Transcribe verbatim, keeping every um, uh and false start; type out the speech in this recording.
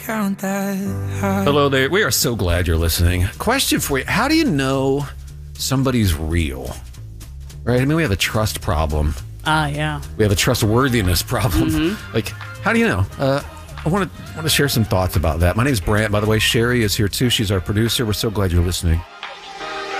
count that high. Hello there. We are so glad you're listening. Question for you. How do you know somebody's real? Right? I mean, we have a trust problem. Ah, uh, yeah. We have a trustworthiness problem. Mm-hmm. Like, how do you know? Uh, I want to want to share some thoughts about that. My name is Brant, by the way. Sherry is here, too. She's our producer. We're so glad you're listening.